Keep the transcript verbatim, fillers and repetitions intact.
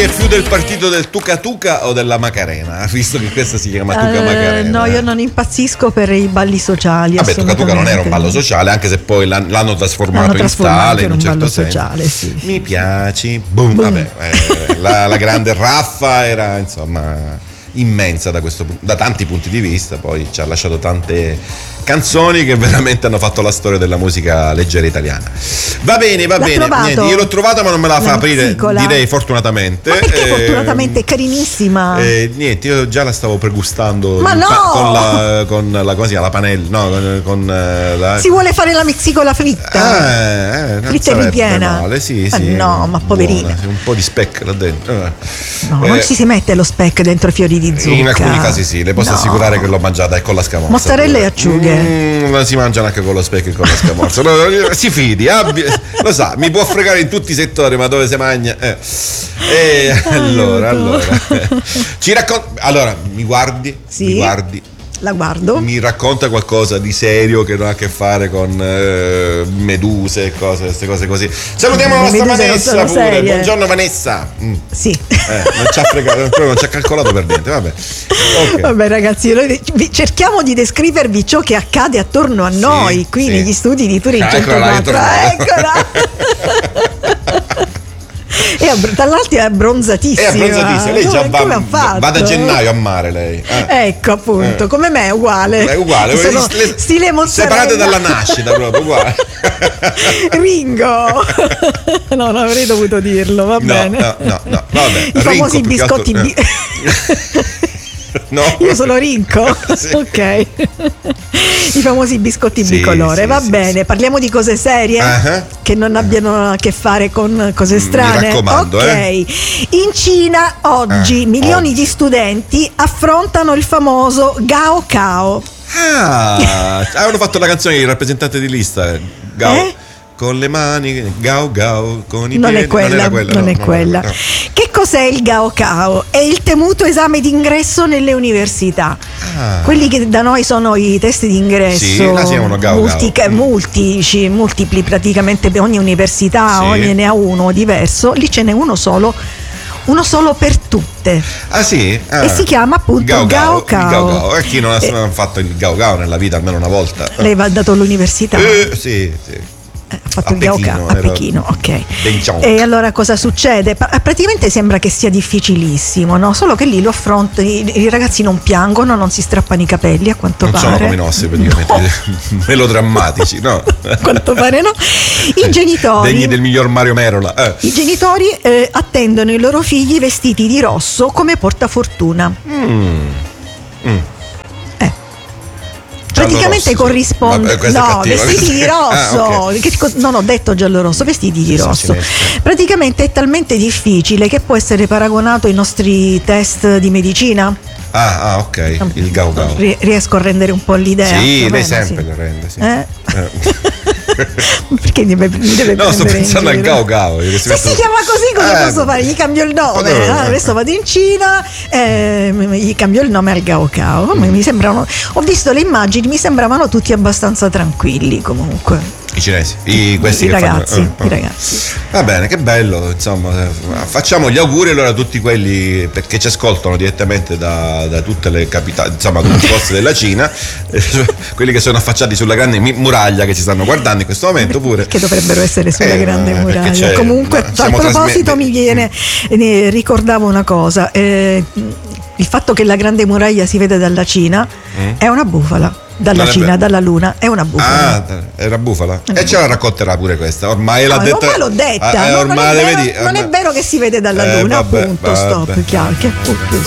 è più del partito del Tuca Tuca o della Macarena? Visto che questa si chiama Tuca Uh, Macarena. no, io non impazzisco per i balli sociali. Vabbè, Tuca Tuca non era un ballo sociale, anche se poi l'han- l'hanno trasformato, L'hanno trasformato in stale in un, in un certo ballo senso. sociale, sì. Mi piaci, boom. Boom. Vabbè, eh, la, la grande Raffa era insomma immensa da, questo, da tanti punti di vista, poi ci ha lasciato tante canzoni che veramente hanno fatto la storia della musica leggera italiana. Va bene, va L'ha bene, trovato? niente, io l'ho trovata ma non me la fa La aprire, mozzicola? direi fortunatamente. Ma perché Eh, fortunatamente è carinissima? eh, niente, io già la stavo pregustando Ma il no! con la con la come si chiama, la panella, no, con, con eh, la Si vuole fare la mezzicola fritta? eh, eh, non Fritta sarebbe ripiena? male, sì, Ma sì. no, ma poverina. Buona, sì, un po' di speck là dentro. Eh. No, Eh, non ci si mette lo speck dentro i fiori di zucca. in alcuni casi sì, le posso No. assicurare che l'ho mangiata e con la scamorza. Mozzarella pure. e acciughe. Mm, si mangiano anche con lo speck e con la scamorza. No, si fidi, abbi- lo sa, mi può fregare in tutti i settori, ma dove si mangia? Eh. E allora, allora. Ci raccon- allora, mi guardi? Sì. Mi guardi? La guardo. Mi racconta qualcosa di serio che non ha a che fare con eh, meduse e cose, queste cose così. Salutiamo la Le nostra meduse non Vanessa sono pure. serie. Buongiorno Vanessa. Mm. Sì. Eh, non ci ha fregato, proprio non ci ha calcolato per niente. Vabbè. Ok. Vabbè ragazzi, noi vi- cerchiamo di descrivervi ciò che accade attorno a noi, qui sì. negli studi di Turin Ah, eccola, centoquattro. l'hai trovata. Eccola. E abbr- tra l'altro è abbronzatissima. È abbronzatissima, lei già Come- va, come ha fatto? va da gennaio a mare lei. Eh. Ecco appunto, Eh. come me è uguale. È uguale, Sono le- stile mozzarella. separate dalla nascita proprio, uguale. Ringo. No, non avrei dovuto dirlo, va No, bene. no, no, no, vabbè. I famosi Rinco, più che altro- biscotti bi- No. Io sono Rinco. Sì. Ok. I famosi biscotti Sì, bicolore, sì, va sì, bene, sì. parliamo di cose serie Ah. che non abbiano a che fare con cose Mi strane. raccomando, ok. eh. In Cina oggi Ah, milioni oggi. di studenti affrontano il famoso Gaokao. Ah, avevano fatto la canzone di rappresentante di lista. Gao. Eh? Con le mani, gao gao, con i Non piedi. è quella, non era quella, non no, è no, quella. no. Che cos'è il Gaokao? È il temuto esame d'ingresso nelle università. Ah. Quelli che da noi sono i test d'ingresso, Sì, là si chiamano Gaokao. multi- Mm. multici, multipli praticamente per ogni università, Sì. ogni ne ha uno diverso, lì ce n'è uno solo, uno solo per tutte. Ah sì? Ah. E si chiama appunto Gao Gao. Gaokao. Il Gao Gao. E chi non ha Eh. non ha fatto il Gao Gao nella vita almeno una volta? Lei va dato all'università. Eh, sì, sì. Ha fatto A il Gaokao Pechino, a era- Pechino, ok. Beijing. E allora cosa succede? Pa- praticamente sembra che sia difficilissimo, no? Solo che lì lo affrontano, i, i ragazzi non piangono, non si strappano i capelli, a quanto Non pare. sono come i nostri praticamente melodrammatici, no? A quanto pare no. I genitori, Degni del miglior Mario Merola. Eh. i genitori eh, attendono i loro figli vestiti di rosso come portafortuna. Mm. Mm. Praticamente Giallo-rosso, corrisponde. sì. Vabbè, questa è No, cattiva. vestiti di rosso. Ah, ok. Che co- non ho detto giallo-rosso, vestiti di Sì, rosso. sinistra. Praticamente è talmente difficile che può essere paragonato ai nostri test di medicina. Ah, ah, ok, il Gao Gao. Ri- riesco a rendere un po' l'idea. Sì, più o lei meno, sempre sì. le rende, sì. Eh? Eh. Perché mi deve, mi deve No, sto prendere in pensando al giro? Gao Gao. Se si chiama così, cosa Eh, posso fare? Gli cambio il nome. vabbè. Ah, adesso vado in Cina, eh, gli cambio il nome al Gaokao. Mi sembrano, ho visto le immagini, mi sembravano tutti abbastanza tranquilli comunque. I cinesi, i, questi I che ragazzi, fanno, eh, i eh. ragazzi. Va bene, che bello, insomma, eh, facciamo gli auguri allora a tutti quelli perché ci ascoltano direttamente da, da tutte le capitali, insomma, da tutti i posti della Cina, eh, quelli che sono affacciati sulla grande mi- muraglia che ci stanno guardando in questo momento pure. Che dovrebbero essere sulla Eh, grande ma perché muraglia. c'è- Comunque, ma a siamo proposito, trasme- mi viene, ne ricordavo una cosa. eh, il fatto che la grande muraglia si vede dalla Cina Mm. è una bufala. Dalla Non è Cina, vero. dalla Luna, è una bufala. Ah, è una bufala? E ce la racconterà pure questa. Ormai l'ha No, detta. ormai l'ho detta. Ah, eh, No, ormai non, è le vero, vedi, non è ormai- vero che si vede dalla Eh, Luna, vabbè, appunto. vabbè. Stop, chiaro. Che appunto,